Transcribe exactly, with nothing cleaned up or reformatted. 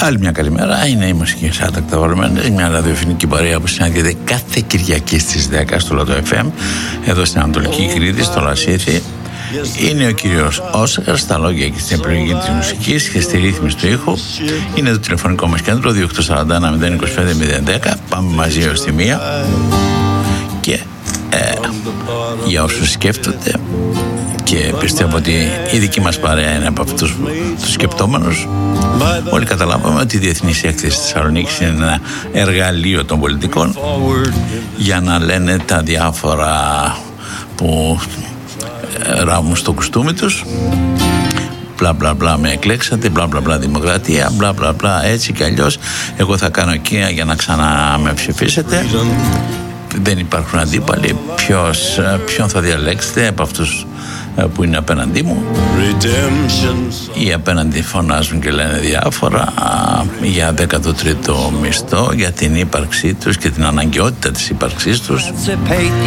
Άλλη μια καλημέρα, είναι η μουσική Άτακτα Βορμένες, μια ραδιοφωνική παρέα που συναντιέται κάθε Κυριακή στις δέκα στο Λατό εφ εμ, εδώ στην Ανατολική Κρήτη, στο Λασίθι. Είναι ο κύριος Όσκαρ στα λόγια και στην επιλογή της μουσικής και στη ρύθμιση του ήχου. Είναι το τηλεφωνικό μας κέντρο δύο οκτώ τέσσερα ένα μηδέν δύο πέντε μηδέν δέκα. Πάμε μαζί έως τη μία. Και ε, για όσους σκέφτονται, και πιστεύω ότι η δική μας παρέα είναι από αυτούς τους σκεπτόμενους, όλοι καταλάβαμε ότι η Διεθνής Έκθεση της Θεσσαλονίκης είναι ένα εργαλείο των πολιτικών για να λένε τα διάφορα που ράβουν στο κουστούμι τους. Μπλα μπλα μπλα με εκλέξατε, μπλα μπλα μπλα δημοκρατία, μπλα μπλα μπλα έτσι και αλλιώς. Εγώ θα κάνω κίνημα για να ξανά με ψηφίσετε. Δεν υπάρχουν αντίπαλοι. Ποιος, ποιον θα διαλέξετε από αυτούς που είναι απέναντί μου? Οι απέναντι φωνάζουν και λένε διάφορα για δέκατο τρίτο μισθό, για την ύπαρξή τους και την αναγκαιότητα της ύπαρξής τους.